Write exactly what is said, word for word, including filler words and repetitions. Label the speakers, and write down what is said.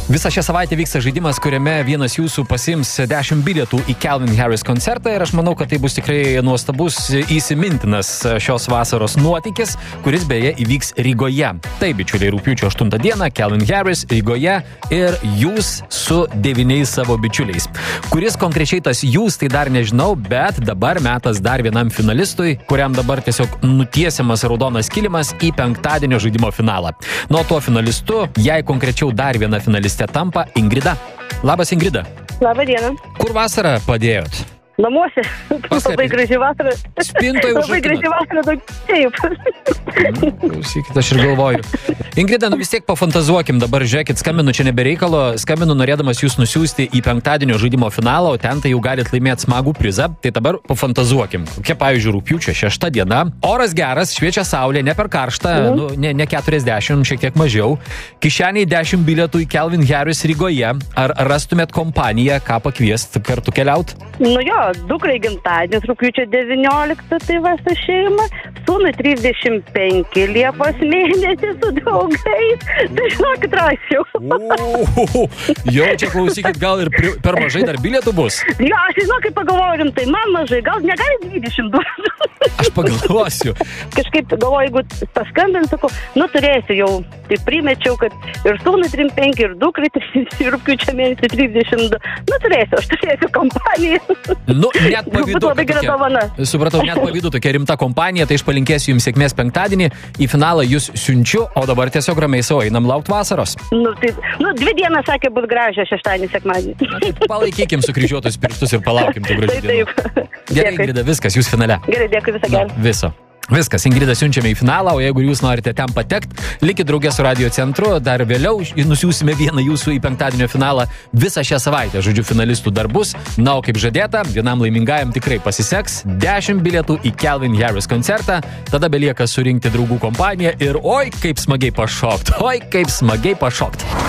Speaker 1: Visą šią savaitę vyksta žaidimas, kuriame vienas jūsų pasiims dešimt bilietų į Calvin Harris koncertą ir aš manau, kad tai bus tikrai nuostabus, įsimintinas šios vasaros nuotykis, kuris beje įvyks Rygoje. Tai, bičiuliai, rugpjūčio aštuntą dieną Calvin Harris Rygoje ir jūs su devyniais savo bičiuliais. Kuris konkrečiai tas jūs, tai dar nežinau, bet dabar metas dar vienam finalistui, kuriam dabar tiesiog nutiesiamas raudonas kilimas į penktadienio žaidimo finalą. Nuo to finalistu, jei konkrečiau dar viena finalistė tampa Ingrida. Labas, Ingrida.
Speaker 2: Labą dieną.
Speaker 1: Kur vasarą padėjot?
Speaker 2: Namuose. Labai graži vasara.
Speaker 1: Spintoje užrakinot.
Speaker 2: Labai graži vasara, daug taip.
Speaker 1: Klausykit, aš ir galvoju. Ingrida, nu vis tiek pafantazuokim dabar, žiūrėkit, skambinu čia nebereikalo, skambinu norėdamas jūs nusiųsti į penktadienio žaidimo finalą, o ten tai jau galit laimėti smagų prizą. Tai dabar pafantazuokim. Kokia, pavyzdžiui, rugpjūčio šešta diena. Oras geras, šviečia saulė, ne per karšta, mm. nu, ne, ne keturiasdešimt, šiek tiek mažiau. Kišeniai dešimt bilietų į Calvin Harris Rygoje. Ar rastumėt kompaniją, ką pakviest kartu keliaut?
Speaker 2: Nu jo, dukrai gimtadienis, rugpjūčio devynioliktą, tai va su šeima, sūnui trisdešimt penki Liepos mėnesį su draugais, tai žinokit, rašiau.
Speaker 1: Jo, čia klausykit, gal ir pri, per mažai dar bilietų bus?
Speaker 2: Jo, aš žinokit pagalvoju rimtai, man mažai, gal negali dvidešimt duoti.
Speaker 1: Aš pagalvosiu.
Speaker 2: Kažkaip galvoju, jeigu paskambint, sakau, nu turėsiu jau, tai primečiau, kad ir sūnui trisdešimt penki, ir dukrai rugpjūčio mėnesį trisdešimt du, nu turėsiu, aš turėsiu kompaniją.
Speaker 1: Nu, net pavydu,
Speaker 2: labai gera dovana.
Speaker 1: Supratau, net pavydu tokia rimta kompanija, tai aš palinkėsiu jums sėkmės penktadienį, į finalą jūs siunčiu, o dabar tiesiog ramiai savo einam laukt vasaros.
Speaker 2: Nu, tai, nu, dvi dienas sakė, bus gražia šeštadienį, sekmadienį.
Speaker 1: Na, tai palaikykim sukryžiuotus pirštus ir palaukim tų gražių dienų.
Speaker 2: Taip, taip.
Speaker 1: Gerai, Ingrida, viskas, jūs finale.
Speaker 2: Gerai, dėkui, visą gerą.
Speaker 1: Viso. Viskas, Ingrida siunčiame į finalą, o jeigu jūs norite ten patekti, likit draugė su Radio Centru, dar vėliau nusiųsime vieną jūsų į penktadienio finalą visą šią savaitę, žodžiu, finalistų dar bus. Na, o kaip žadėta, vienam laimingajam tikrai pasiseks dešimt bilietų į Calvin Harris koncertą, tada belieka surinkti draugų kompaniją ir oi, kaip smagiai pašokt, oi, kaip smagiai pašokt.